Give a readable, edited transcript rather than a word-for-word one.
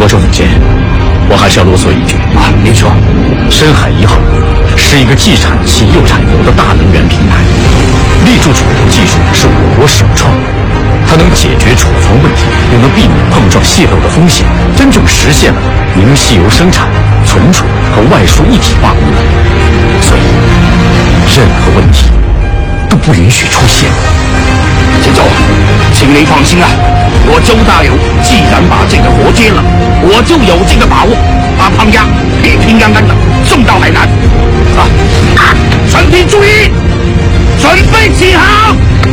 周总监，我还是要啰嗦一句啊，您说，深海1号是一个既产气又产油的大能源平台，立柱储油技术是我国首创，它能解决储存问题，又能避免碰撞泄漏的风险，真正实现了明稀油生产、存储和外输一体化功能。所以，任何问题都不允许出现。 秦总，请您放心啊，我周大刘既然把这个活接了，我就有这个把握，把胖丫平平安安的送到海南。全体注意，准备起航。